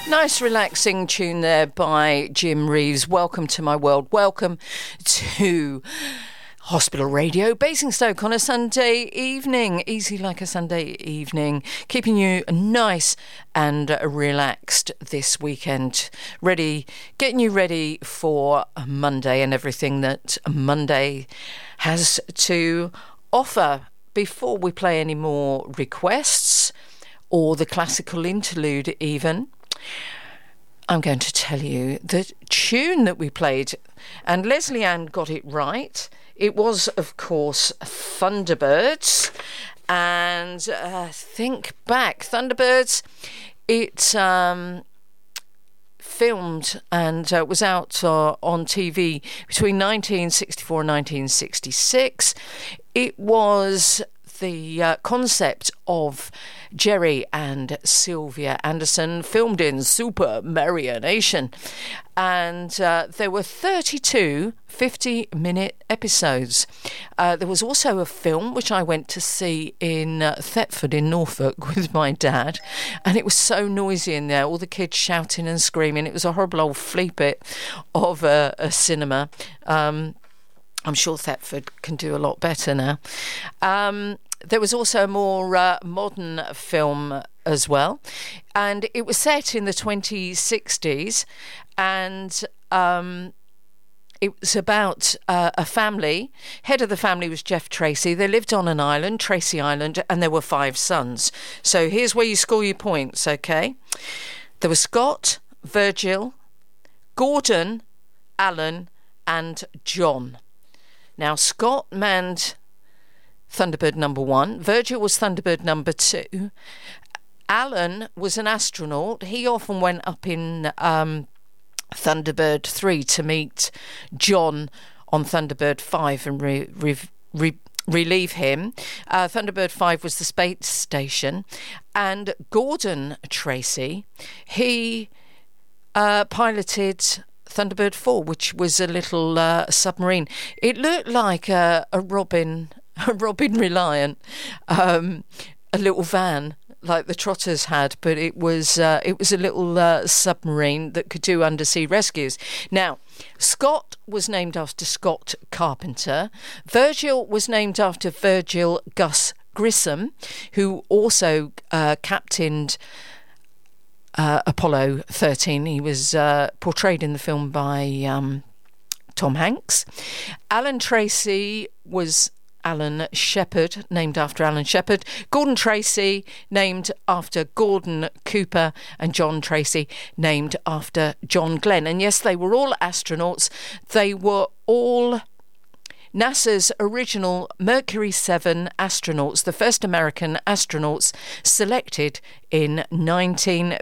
Nice relaxing tune there by Jim Reeves. Welcome to my world. Welcome to Hospital Radio, Basingstoke on a Sunday evening. Easy like a Sunday evening. Keeping you nice and relaxed this weekend. Getting you ready for Monday and everything that Monday has to offer. Before we play any more requests, or the classical interlude even, I'm going to tell you the tune that we played, and Leslie Ann got it right. It was, of course, Thunderbirds, and think back, Thunderbirds, it filmed and was out on TV between 1964 and 1966. It was the concept of Jerry and Sylvia Anderson, filmed in Super Mario Nation, and there were 32 50-minute episodes. There was also a film which I went to see in Thetford in Norfolk with my dad, and it was so noisy in there, all the kids shouting and screaming. It was a horrible old flea bit of a cinema. I'm sure Thetford can do a lot better now. There was also a more modern film as well, and it was set in the 2060s, and it was about a family. Head of the family was Jeff Tracy. They lived on an island, Tracy Island, and there were 5 sons. So here's where you score your points, okay? There was Scott, Virgil, Gordon, Alan, and John. Now, Scott manned Thunderbird number 1. Virgil was Thunderbird number 2. Alan was an astronaut. He often went up in Thunderbird 3 to meet John on Thunderbird 5 and relieve him. Thunderbird 5 was the space station. And Gordon Tracy, he piloted Thunderbird 4, which was a little submarine. It looked like a Robin Reliant, a little van like the Trotters had, but it was a little submarine that could do undersea rescues. Now, Scott was named after Scott Carpenter. Virgil was named after Virgil Gus Grissom, who also captained Apollo 13. He was portrayed in the film by Tom Hanks. Alan Tracy was Alan Shepard, named after Alan Shepard. Gordon Tracy, named after Gordon Cooper. And John Tracy, named after John Glenn. And yes, they were all astronauts. They were all NASA's original Mercury 7 astronauts, the first American astronauts selected in 19